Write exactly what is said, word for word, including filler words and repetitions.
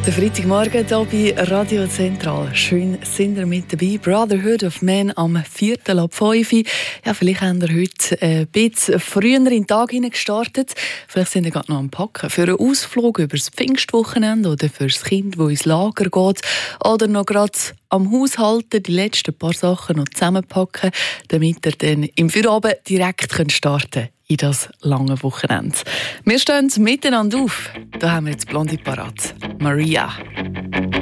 Der Freitagmorgen hier bei Radio Zentral. Schön sind ihr mit dabei. Brotherhood of Man am vierten ab fünf. Ja, vielleicht habt ihr heute ein bisschen früher in den Tag gestartet. Vielleicht sind ihr gerade noch am Packen. Für einen Ausflug über das Pfingstwochenende oder für das Kind, das ins Lager geht. Oder noch gerade am Haushalten die letzten paar Sachen noch zusammenpacken, damit ihr dann im Feierabend direkt starten könnt in das lange Wochenende. Wir stehen miteinander auf. Da haben wir jetzt Blondie parat. Maria.